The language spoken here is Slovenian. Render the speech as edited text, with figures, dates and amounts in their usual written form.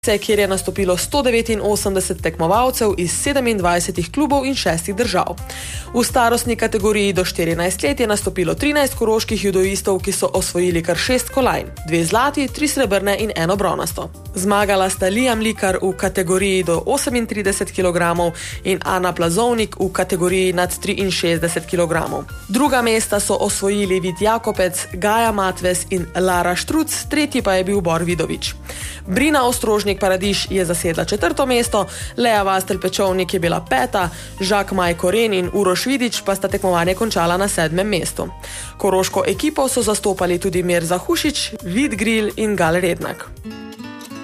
kjer je nastopilo 189 tekmovalcev iz 27 klubov in 6 držav. V starostni kategoriji do 14 let je nastopilo 13 koroških judoistov, ki so osvojili kar 6 kolajn, 2 zlati, 3 srebrne in 1 bronasto. Zmagala sta Liam Likar v kategoriji do 38 kg in Ana Plazovnik v kategoriji nad 63 kg. Druga mesta so osvojili Vid Jakopec, Gaja Matves in Lara Štruc, tretji pa je bil Bor Vidovič. Brina Ostrožnik Paradiž je zasedla 4. mesto, Lea Vastel Pečovnik je bila 5., Žak Maj Koren in Uroš Vidič pa sta tekmovanje končala na 7. mestu. Koroško ekipo so zastopali tudi Mirza Hušić, Vid Gril in Gal Rednak.